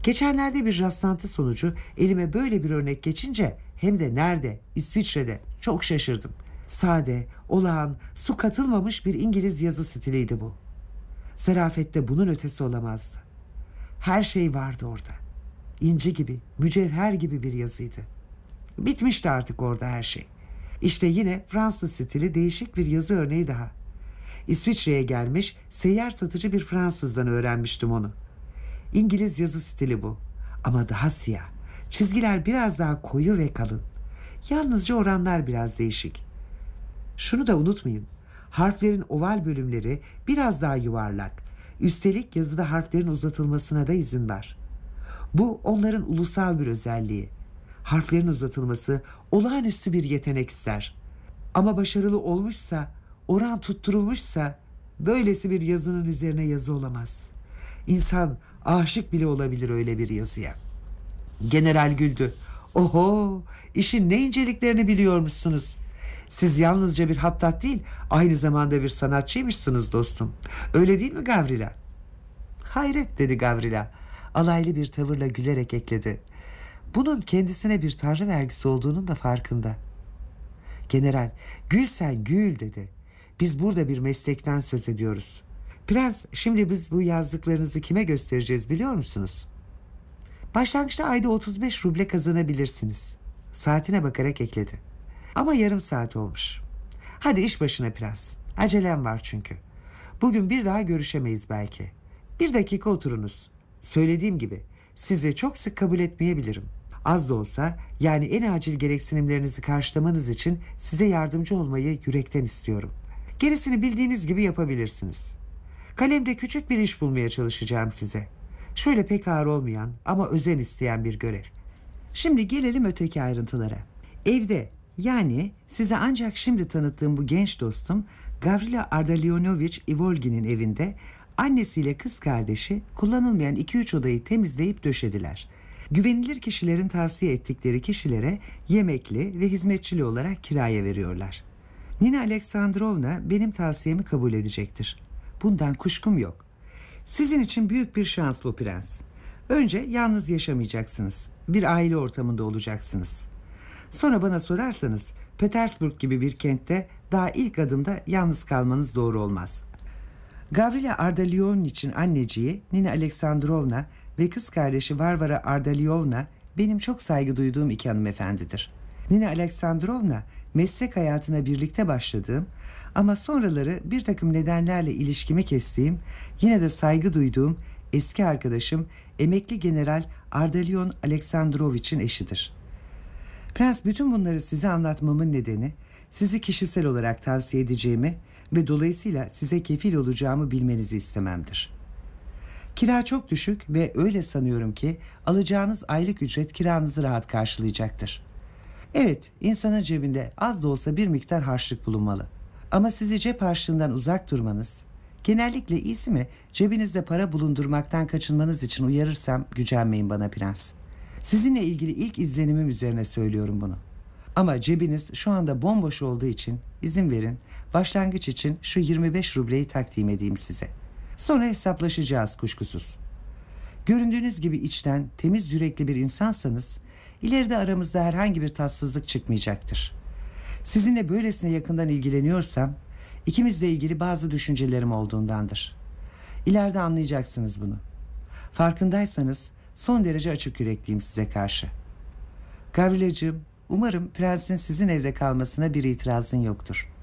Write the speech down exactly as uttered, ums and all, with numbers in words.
Geçenlerde bir rastlantı sonucu elime böyle bir örnek geçince, hem de nerede? İsviçre'de. Çok şaşırdım. Sade, olağan, su katılmamış bir İngiliz yazı stiliydi bu. Zarafette bunun ötesi olamazdı. Her şey vardı orada. İnci gibi, mücevher gibi bir yazıydı. Bitmişti artık orada her şey. İşte yine Fransız stili değişik bir yazı örneği daha. İsviçre'ye gelmiş seyyar satıcı bir Fransızdan öğrenmiştim onu. İngiliz yazı stili bu. Ama daha siyah. Çizgiler biraz daha koyu ve kalın. Yalnızca oranlar biraz değişik. Şunu da unutmayın. Harflerin oval bölümleri biraz daha yuvarlak. Üstelik yazıda harflerin uzatılmasına da izin var. Bu onların ulusal bir özelliği. Harflerin uzatılması olağanüstü bir yetenek ister. Ama başarılı olmuşsa, oran tutturulmuşsa, böylesi bir yazının üzerine yazı olamaz. İnsan aşık bile olabilir öyle bir yazıya. General güldü. Oho, işin ne inceliklerini biliyormuşsunuz. Siz yalnızca bir hattat değil, aynı zamanda bir sanatçıymışsınız dostum. Öyle değil mi Gavrila? Hayret, dedi Gavrila. Alaylı bir tavırla gülerek ekledi. Bunun kendisine bir tanrı vergisi olduğunun da farkında. General, gül sen gül, dedi. Biz burada bir meslekten söz ediyoruz. Prens, şimdi biz bu yazdıklarınızı kime göstereceğiz biliyor musunuz? Başlangıçta ayda otuz beş ruble kazanabilirsiniz. Saatine bakarak ekledi. Ama yarım saat olmuş. Hadi iş başına prens. Acelem var çünkü. Bugün bir daha görüşemeyiz belki. Bir dakika oturunuz. Söylediğim gibi sizi çok sık kabul etmeyebilirim. Az da olsa, yani en acil gereksinimlerinizi karşılamanız için size yardımcı olmayı yürekten istiyorum. Gerisini bildiğiniz gibi yapabilirsiniz. Kalemde küçük bir iş bulmaya çalışacağım size. Şöyle pek ağır olmayan ama özen isteyen bir görev. Şimdi gelelim öteki ayrıntılara. Evde, yani size ancak şimdi tanıttığım bu genç dostum Gavrila Ardalionovich Ivolgin'in evinde annesiyle kız kardeşi kullanılmayan iki üç odayı temizleyip döşediler. Güvenilir kişilerin tavsiye ettikleri kişilere yemekli ve hizmetçili olarak kiraya veriyorlar. Nina Aleksandrovna benim tavsiyemi kabul edecektir. Bundan kuşkum yok. Sizin için büyük bir şans bu prens. Önce yalnız yaşamayacaksınız. Bir aile ortamında olacaksınız. Sonra bana sorarsanız Petersburg gibi bir kentte daha ilk adımda yalnız kalmanız doğru olmaz. Gavrila Ardalionovic'in anneciği Nina Aleksandrovna ve kız kardeşi Varvara Ardalionovna benim çok saygı duyduğum iki hanımefendidir. Nina Aleksandrovna meslek hayatına birlikte başladığım ama sonraları bir takım nedenlerle ilişkimi kestiğim, yine de saygı duyduğum eski arkadaşım emekli General Ardalion Aleksandrovich'in eşidir. Prens, bütün bunları size anlatmamın nedeni sizi kişisel olarak tavsiye edeceğimi ve dolayısıyla size kefil olacağımı bilmenizi istememdir. Kira çok düşük ve öyle sanıyorum ki alacağınız aylık ücret kiranızı rahat karşılayacaktır. Evet, insanın cebinde az da olsa bir miktar harçlık bulunmalı. Ama sizi cep harçlığından uzak durmanız, genellikle iyisi mi cebinizde para bulundurmaktan kaçınmanız için uyarırsam gücenmeyin bana prens. Sizinle ilgili ilk izlenimim üzerine söylüyorum bunu. Ama cebiniz şu anda bomboş olduğu için izin verin başlangıç için şu yirmi beş rubleyi takdim edeyim size. Sonra hesaplaşacağız kuşkusuz. Göründüğünüz gibi içten, temiz yürekli bir insansanız ileride aramızda herhangi bir tatsızlık çıkmayacaktır. Sizinle böylesine yakından ilgileniyorsam ikimizle ilgili bazı düşüncelerim olduğundandır. İleride anlayacaksınız bunu. Farkındaysanız son derece açık yürekliyim size karşı. Gavrilacığım, umarım prensin sizin evde kalmasına bir itirazın yoktur.